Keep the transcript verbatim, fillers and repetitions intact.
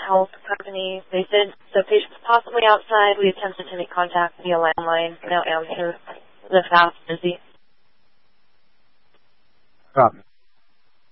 health company. They said the patient's possibly outside. We attempted to make contact via landline. No answer. The fax busy. Copy.